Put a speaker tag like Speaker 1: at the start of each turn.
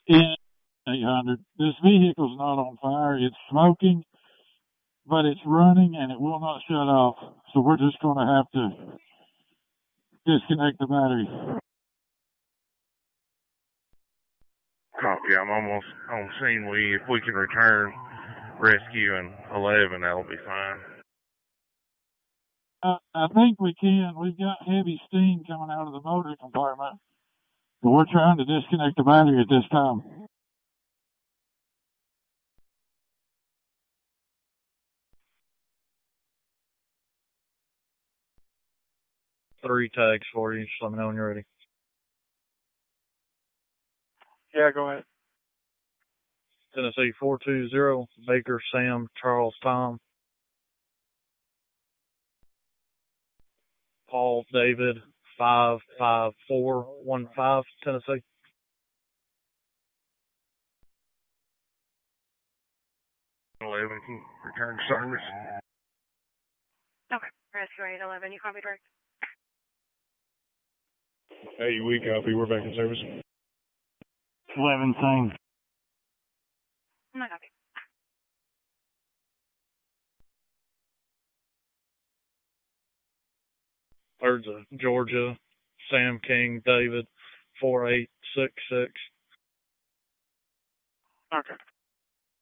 Speaker 1: Yeah, 800. This vehicle's not on fire. It's smoking, but it's running and it will not shut off. So we're just going to have to disconnect the battery.
Speaker 2: Copy. I'm almost on scene. If we can return rescue and 11, that'll be fine.
Speaker 1: I think we can. We've got heavy steam coming out of the motor compartment. But we're trying to disconnect the battery at this time.
Speaker 3: Three tags for you. Just let me know when you're ready.
Speaker 4: Yeah, go ahead.
Speaker 3: Tennessee 420, Baker Sam, Charles Tom. Paul David 55415, Tennessee.
Speaker 2: Eleven can return service.
Speaker 5: Okay, rescue 811. You copy direct?
Speaker 6: Hey, we copy. We're back in service.
Speaker 1: 11 same.
Speaker 5: No copy.
Speaker 3: Third's Georgia, Sam King David 4866.
Speaker 4: Okay.